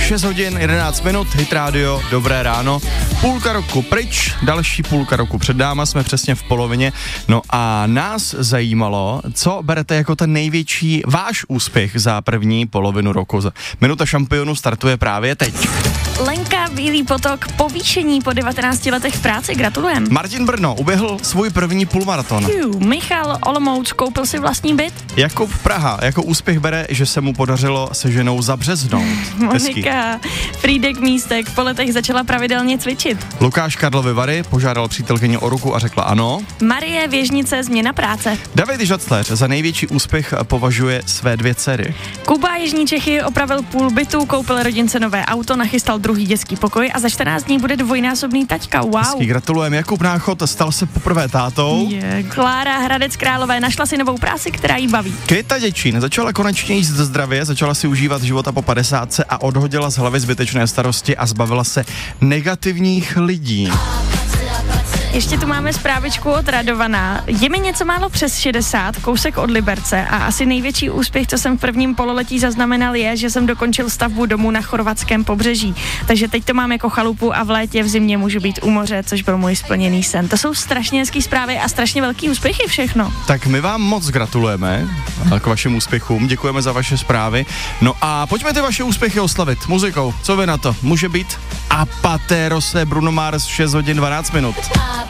6 hodin 11 minut, Hit Radio, dobré ráno. Půlka roku pryč, další půlka roku před náma, jsme přesně v polovině. No a nás zajímalo, co berete jako ten největší váš úspěch za první polovinu roku. Minuta šampionu startuje právě teď. Lenka Bílý potok, povýšení po 19 letech v práci, gratulujem. Martin Brno uběhl svůj první půlmaraton. Michal Olomouc koupil si vlastní byt. Jakub Praha jako úspěch bere, že se mu podařilo se ženou zabřeznout. Monika Frýdek Místek po letech začala pravidelně cvičit. Lukáš Karlovy Vary požádal přítelkyni o ruku a řekla ano. Marie Věžnice, změna práce. David Žacléř za největší úspěch považuje své 2 dcery. Kuba Jižní Čechy opravil půl bytu, koupil rodince nové auto, nachystal druhý dětský pokoj a za 14 dní bude dvojnásobný taťka. Wow. Hezký, gratulujeme. Jakub Náchod stal se poprvé tátou. Klára Hradec Králové našla si novou práci, která jí baví. Květa Děčín začala konečně jíst zdravě, začala si užívat života po 50 a odhodila z hlavy zbytečné starosti a zbavila se negativních lidí. Ještě tu máme zprávičku od Radovaná. Je mi něco málo přes 60, kousek od Liberce a asi největší úspěch, co jsem v prvním pololetí zaznamenal, je, že jsem dokončil stavbu domu na chorvatském pobřeží. Takže teď to mám jako chalupu a v létě, v zimě můžu být u moře, což byl můj splněný sen. To jsou strašně hezký zprávy a strašně velký úspěchy všechno. Tak my vám moc gratulujeme k vašim úspěchům, děkujeme za vaše zprávy. No a pojďme ty vaše úspěchy oslavit muzikou. Co vy na to? Může být Apaterose, Bruno Mars, 6 hodin 12 minut.